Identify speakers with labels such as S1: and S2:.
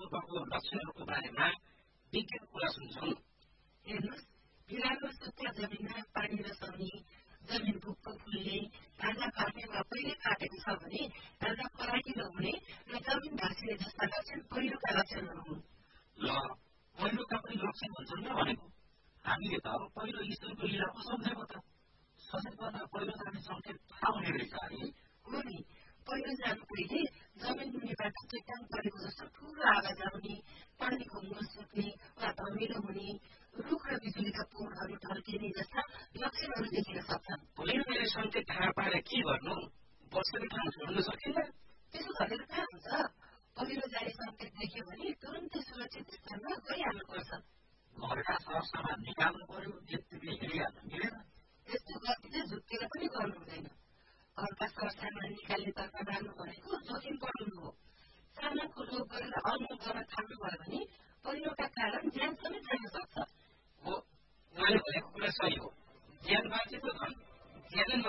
S1: अशुभको लक्षणहरूको बारेमा विज्ञान कुरा सुन्छौँ।
S2: हेर्नुहोस्, बिरालो सुक्खा जमिनमा पानी रसाउने, जमिन भुक्क फुल्ने, काँडा पार्ने वा पहिले काटेको छ भने काँडा फराकिलो हुने र जमिन भाँसिने जस्ता लक्षण पहिरोका लक्षणहरू हुन्।
S1: ल, पहिरोका पनि लक्षण हुन्छन् र भनेको हामीले त पहिलो ईश्वरको लीला पो सम्झेको त। सचेत गर्दा पहिरो जाने सङ्केत थाहा हुने रहेछ अरे।
S2: हो नि, पहिरो जानु पहिले जमिन मुनिबाट चट्टान परेको जस्तो ठुलो आवाज आउने, पानीको मुख सुक्ने वा धमिलो हुने, रुख र बिजुलीका पोलहरू ढल्किने जस्ता लक्षणहरू देखिन सक्छन्।
S1: पहिरो जाने सङ्केत थाहा पाएर के गर्नु? बसेर काम छोड्न सकिन्न?
S2: त्यसो गरेर कहाँ हुन्छ? पहिरो जाने सङ्केत देख्यो भने तुरुन्तै सुरक्षित स्थानमा गइहाल्नुपर्छ।
S1: घरका सरसामान निकाल्नु पर्यो, त्यतिकै हिँडिहाल्नु मिलेन।
S2: यस्तो गतिले झुक्केर पनि गर्नु हुँदैन। घरका सरसामान निकाल्नेतर्फ लाग्नु भनेको जोखिम पर्नु हो। सानो कुरो गरेर अनमोल गर्न थाल्नुभयो भने पहिरोका कारण ज्यान समेत जान सक्छ।
S1: हो, उहाँले भनेको कुरा सही हो। ज्यान बाँचे त झन् ज्यानै